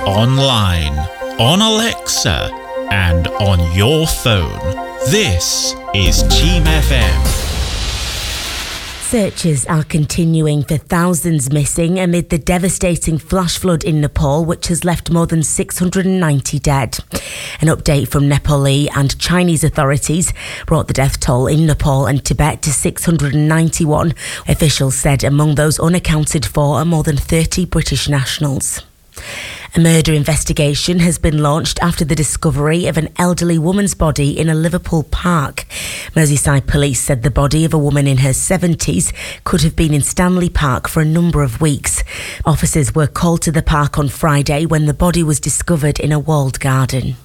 online, on Alexa, and on your phone. This is Team FM. Searches are continuing for thousands missing amid the devastating flash flood in Nepal, which has left more than 690 dead. An update from Nepali and Chinese authorities brought the death toll in Nepal and Tibet to 691. Officials said among those unaccounted for are more than 30 British nationals. A murder investigation has been launched after the discovery of an elderly woman's body in a Liverpool park. Merseyside police said the body of a woman in her 70s could have been in Stanley Park for a number of weeks. Officers were called to the park on Friday when the body was discovered in a walled garden.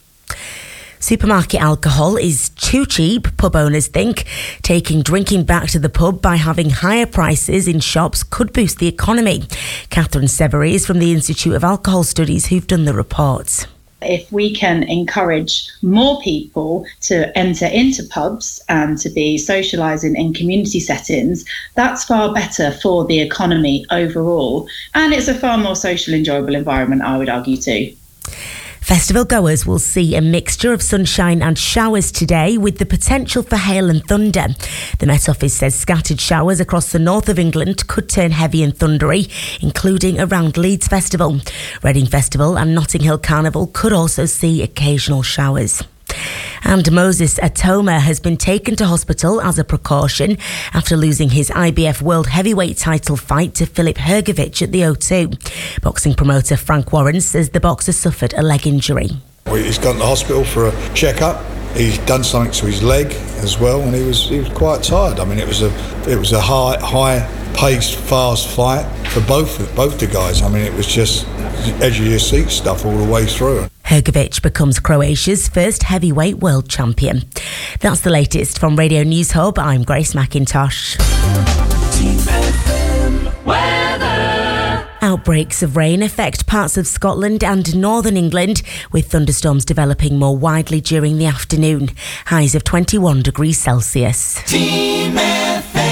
Supermarket alcohol is too cheap, pub owners think. Taking drinking back to the pub by having higher prices in shops could boost the economy. Catherine Severy is from the Institute of Alcohol Studies who've done the report. If we can encourage more people to enter into pubs and to be socialising in community settings, that's far better for the economy overall. And it's a far more social, enjoyable environment, I would argue too. Festival goers will see a mixture of sunshine and showers today with the potential for hail and thunder. The Met Office says scattered showers across the north of England could turn heavy and thundery, including around Leeds Festival. Reading Festival and Notting Hill Carnival could also see occasional showers. And Moses Atoma has been taken to hospital as a precaution after losing his IBF World Heavyweight title fight to Filip Hrgović at the O2. Boxing promoter Frank Warren says the boxer suffered a leg injury. He's gone to the hospital for a check-up. He's done something to his leg as well, and he was quite tired. I mean, it was a high-paced, fast fight for both the guys. I mean, it was just edge of your seat stuff all the way through. Hrgović becomes Croatia's first heavyweight world champion. That's the latest from Radio News Hub. I'm Grace McIntosh. Team FM weather. Outbreaks of rain affect parts of Scotland and northern England, with thunderstorms developing more widely during the afternoon. Highs of 21 degrees Celsius. Team FM.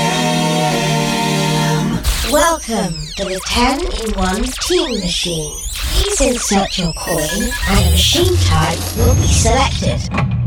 Welcome to the 10-in-1 Team Machine. Please insert your coin and a machine type will be selected.